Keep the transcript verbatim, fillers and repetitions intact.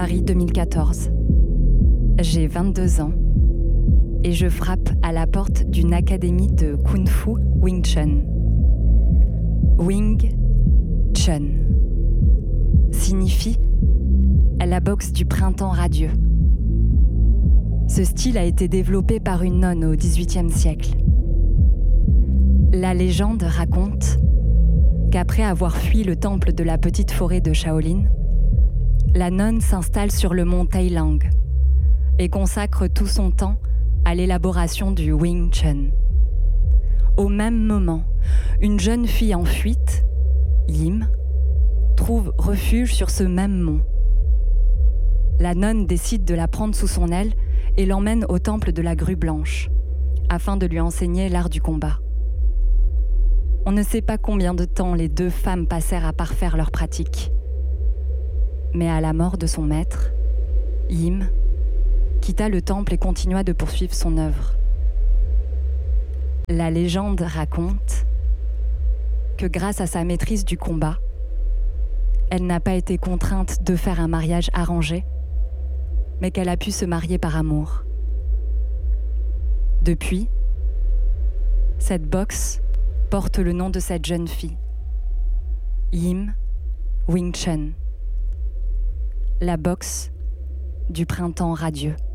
Paris deux mille quatorze. J'ai vingt-deux ans et je frappe à la porte d'une académie de Kung Fu Wing Chun. Wing Chun signifie la boxe du printemps radieux. Ce style a été développé par une nonne au dix-huitième siècle. La légende raconte qu'après avoir fui le temple de la petite forêt de Shaolin, la nonne s'installe sur le mont Tailang et consacre tout son temps à l'élaboration du Wing Chun. Au même moment, une jeune fille en fuite, Yim, trouve refuge sur ce même mont. La nonne décide de la prendre sous son aile et l'emmène au temple de la Grue Blanche, afin de lui enseigner l'art du combat. On ne sait pas combien de temps les deux femmes passèrent à parfaire leur pratique. Mais à la mort de son maître, Yim quitta le temple et continua de poursuivre son œuvre. La légende raconte que grâce à sa maîtrise du combat, elle n'a pas été contrainte de faire un mariage arrangé, mais qu'elle a pu se marier par amour. Depuis, cette boxe porte le nom de cette jeune fille, Yim Wing Chun, la boxe du printemps radieux.